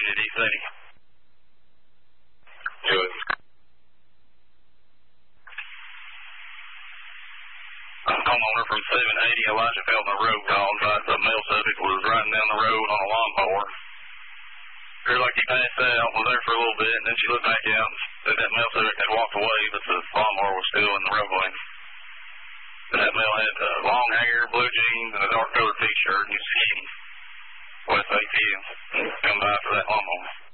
did he say? Good. Homeowner from 780 Elijah Felton Road called, advised a male subject was riding down the road on a lawnmower. Appeared like he passed out, was there for a little bit, and then she looked back out and said that male subject had walked away, but the lawnmower was still in the roadway. That male had long hair, blue jeans, and a dark colored t-shirt, and he was skinny. West 8 p.m. Come by for that lawnmower.